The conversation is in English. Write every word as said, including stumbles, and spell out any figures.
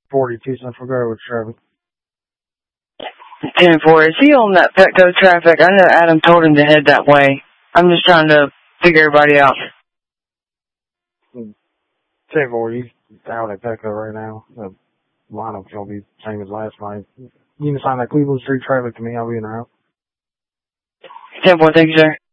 forty-two Central Grove traffic. ten four. Is he on that Petco traffic? I know Adam told him to head that way. I'm just trying to figure everybody out. ten four, he's out at Petco right now. The lineup's going to be the same as last night. You can assign that Cleveland Street traffic to me. I'll be in the house. ten four, thank you, sir.